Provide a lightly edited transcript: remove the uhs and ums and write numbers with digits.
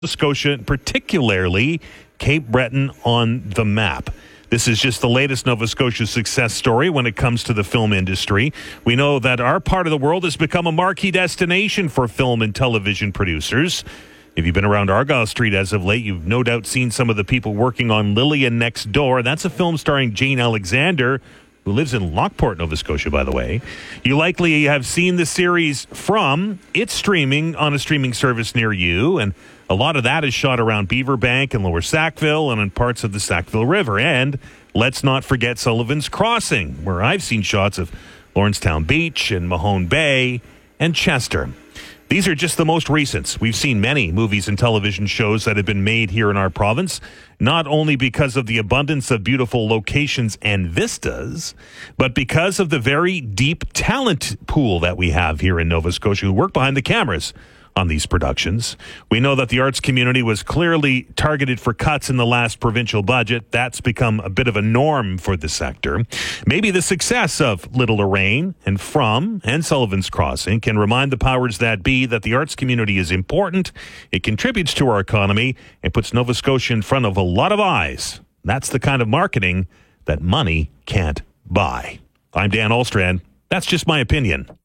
Scotia, particularly Cape Breton, on the map. This is just the latest Nova Scotia success story when it comes to the film industry. We know that our part of the world has become a marquee destination for film and television producers. If you've been around Argyle Street as of late, you've no doubt seen some of the people working on Lillian Next Door. That's a film starring Jane Alexander, who lives in Lockport, Nova Scotia, by the way. You likely have seen the series From. It's streaming on a streaming service near you, and a lot of that is shot around Beaver Bank and Lower Sackville and in parts of the Sackville River. And let's not forget Sullivan's Crossing, where I've seen shots of Lawrencetown Beach and Mahone Bay and Chester. These are just the most recent. We've seen many movies and television shows that have been made here in our province, not only because of the abundance of beautiful locations and vistas, but because of the very deep talent pool that we have here in Nova Scotia who work behind the cameras on these productions. We know that the arts community was clearly targeted for cuts in the last provincial budget. That's become a bit of a norm for the sector. Maybe the success of Little Lorraine and From and Sullivan's Crossing can remind the powers that be that the arts community is important. It contributes to our economy and puts Nova Scotia in front of a lot of eyes. That's the kind of marketing that money can't buy. I'm Dan Ahlstrand. That's just my opinion.